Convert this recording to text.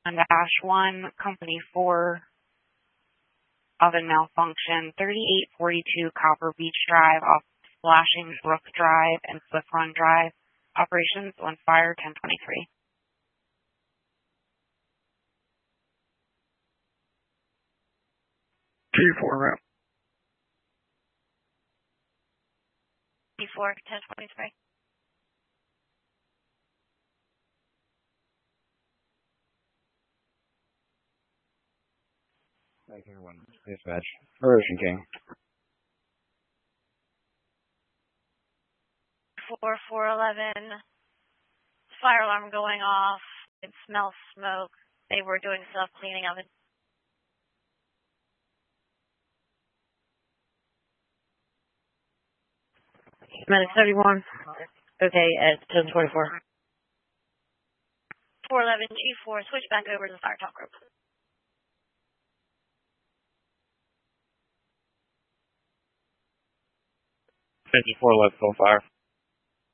1-1, Company 4, oven malfunction, 3842 Copper Beach Drive off Splashing Brook Drive and Swift Run Drive. Operations on fire 1023. G4 route. G4 1023. Thank you, everyone. Dispatch. Ocean King. 411. Fire alarm going off. It smells smoke. They were doing self cleaning of it. Medic 31. Okay, at 1024. 411 G4, switch back over to the fire talk group. 54 left, full fire.